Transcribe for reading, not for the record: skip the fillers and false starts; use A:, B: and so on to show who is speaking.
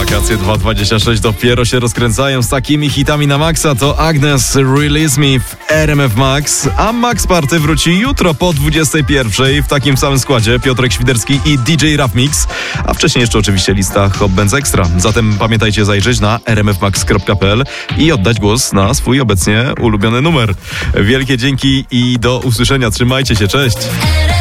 A: Wakacje 2.26 dopiero się rozkręcają z takimi hitami na maksa. To Agnes Release Me w RMF Max, a Max Party wróci jutro po 21.00 w takim samym składzie Piotrek Świderski i DJ Rap Mix, a wcześniej jeszcze oczywiście lista Hot Bands Extra. Zatem pamiętajcie zajrzeć na rmfmax.pl i oddać głos na swój obecnie ulubiony numer. Wielkie dzięki i do usłyszenia. Trzymajcie się, cześć!